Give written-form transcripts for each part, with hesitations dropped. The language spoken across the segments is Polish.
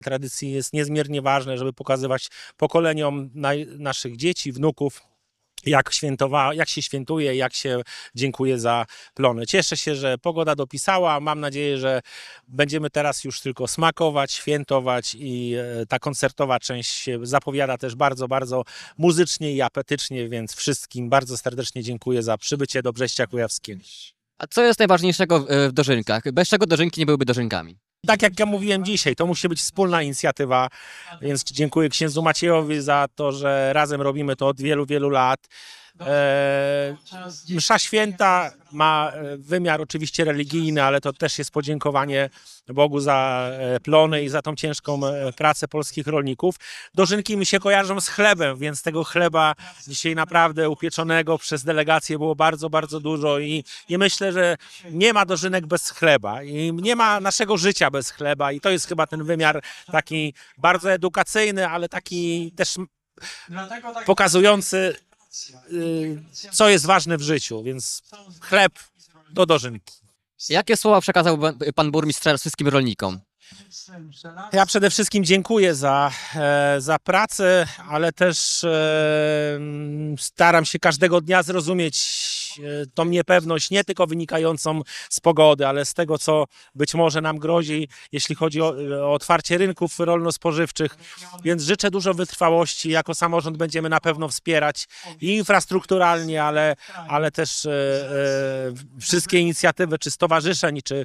tradycji jest niezmiernie ważne, żeby pokazywać pokoleniom naszych dzieci, wnuków, jak się świętuje, jak się dziękuję za plony. Cieszę się, że pogoda dopisała. Mam nadzieję, że będziemy teraz już tylko smakować, świętować i ta koncertowa część się zapowiada też bardzo, bardzo muzycznie i apetycznie, więc wszystkim bardzo serdecznie dziękuję za przybycie do Brześcia Kujawskiego. A co jest najważniejszego w dożynkach? Bez czego dożynki nie byłyby dożynkami? Tak jak ja mówiłem dzisiaj, to musi być wspólna inicjatywa, więc dziękuję księdzu Maciejowi za to, że razem robimy to od wielu, wielu lat. Msza święta ma wymiar oczywiście religijny, ale to też jest podziękowanie Bogu za plony i za tą ciężką pracę polskich rolników. Dożynki mi się kojarzą z chlebem, więc tego chleba dzisiaj naprawdę upieczonego przez delegację było bardzo, bardzo dużo i myślę, że nie ma dożynek bez chleba i nie ma naszego życia bez chleba i to jest chyba ten wymiar taki bardzo edukacyjny, ale taki też pokazujący, co jest ważne w życiu, więc chleb do dożynki. Jakie słowa przekazał pan burmistrz wszystkim rolnikom? Ja przede wszystkim dziękuję za pracę, ale też staram się każdego dnia zrozumieć tą niepewność, nie tylko wynikającą z pogody, ale z tego, co być może nam grozi, jeśli chodzi o otwarcie rynków rolno-spożywczych. Więc życzę dużo wytrwałości. Jako samorząd będziemy na pewno wspierać i infrastrukturalnie, ale też wszystkie inicjatywy, czy stowarzyszeń, czy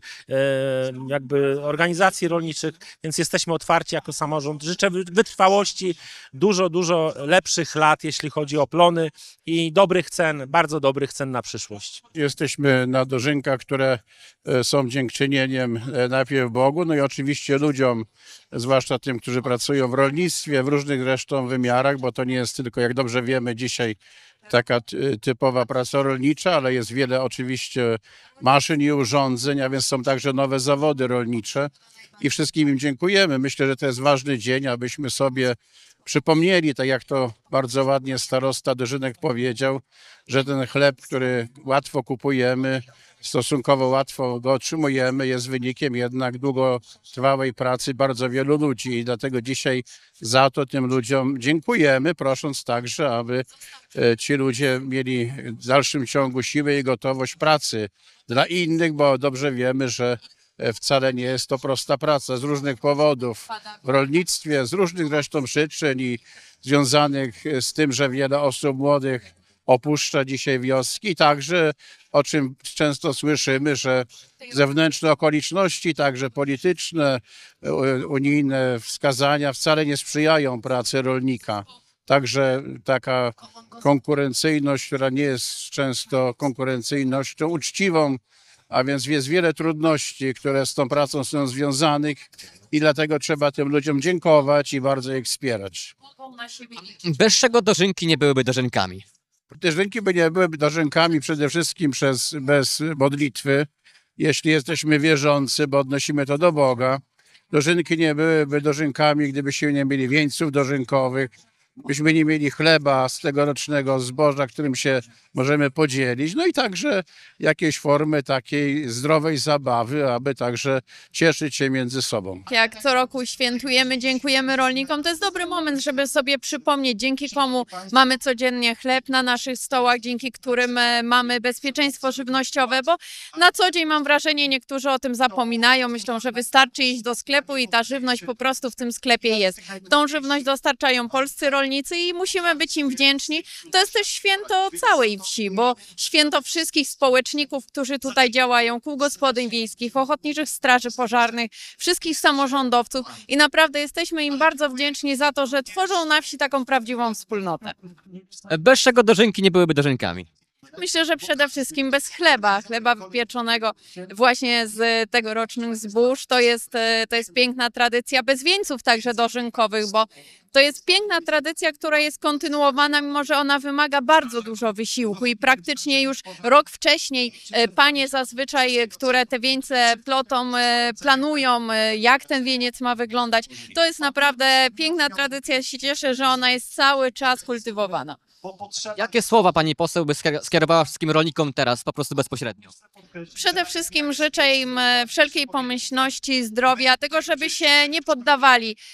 jakby organizacji rolniczych, więc jesteśmy otwarci jako samorząd. Życzę wytrwałości, dużo, dużo lepszych lat, jeśli chodzi o plony i dobrych cen, bardzo dobrych cen na przyszłość. Jesteśmy na dożynkach, które są dziękczynieniem najpierw Bogu, no i oczywiście ludziom, zwłaszcza tym, którzy pracują w rolnictwie, w różnych zresztą wymiarach, bo to nie jest tylko, jak dobrze wiemy, dzisiaj taka typowa praca rolnicza, ale jest wiele oczywiście maszyn i urządzeń, a więc są także nowe zawody rolnicze i wszystkim im dziękujemy. Myślę, że to jest ważny dzień, abyśmy sobie przypomnieli, tak jak to bardzo ładnie starosta Dożynek powiedział, że ten chleb, który łatwo kupujemy, stosunkowo łatwo go otrzymujemy, jest wynikiem jednak długotrwałej pracy bardzo wielu ludzi i dlatego dzisiaj za to tym ludziom dziękujemy, prosząc także, aby ci ludzie mieli w dalszym ciągu siłę i gotowość pracy dla innych, bo dobrze wiemy, że wcale nie jest to prosta praca z różnych powodów w rolnictwie, z różnych zresztą przyczyn i związanych z tym, że wiele osób młodych opuszcza dzisiaj wioski, także o czym często słyszymy, że zewnętrzne okoliczności, także polityczne, unijne wskazania wcale nie sprzyjają pracy rolnika. Także taka konkurencyjność, która nie jest często konkurencyjnością uczciwą, a więc jest wiele trudności, które z tą pracą są związanych i dlatego trzeba tym ludziom dziękować i bardzo ich wspierać. Bez czego dożynki nie byłyby dożynkami? Dożynki by nie były dożynkami przede wszystkim bez modlitwy, jeśli jesteśmy wierzący, bo odnosimy to do Boga. Dożynki nie byłyby dożynkami, gdybyśmy nie mieli wieńców dożynkowych, byśmy nie mieli chleba z tegorocznego zboża, którym się możemy podzielić, no i także jakieś formy takiej zdrowej zabawy, aby także cieszyć się między sobą. Jak co roku świętujemy, dziękujemy rolnikom, to jest dobry moment, żeby sobie przypomnieć, dzięki komu mamy codziennie chleb na naszych stołach, dzięki którym mamy bezpieczeństwo żywnościowe, bo na co dzień mam wrażenie, niektórzy o tym zapominają, myślą, że wystarczy iść do sklepu i ta żywność po prostu w tym sklepie jest. Tą żywność dostarczają polscy rolnicy i musimy być im wdzięczni. To jest też święto całej wsi, bo święto wszystkich społeczników, którzy tutaj działają, kół gospodyń wiejskich, ochotniczych straży pożarnych, wszystkich samorządowców i naprawdę jesteśmy im bardzo wdzięczni za to, że tworzą na wsi taką prawdziwą wspólnotę. Bez czego dożynki nie byłyby dożynkami? Myślę, że przede wszystkim bez chleba wypieczonego właśnie z tegorocznych zbóż. To jest piękna tradycja, bez wieńców także dożynkowych, bo to jest piękna tradycja, która jest kontynuowana, mimo że ona wymaga bardzo dużo wysiłku i praktycznie już rok wcześniej panie zazwyczaj, które te wieńce plotą, planują, jak ten wieniec ma wyglądać. To jest naprawdę piękna tradycja, ja się cieszę, że ona jest cały czas kultywowana. Jakie słowa pani poseł by skierowała wszystkim rolnikom teraz, po prostu bezpośrednio? Przede wszystkim życzę im wszelkiej pomyślności, zdrowia, tego, żeby się nie poddawali.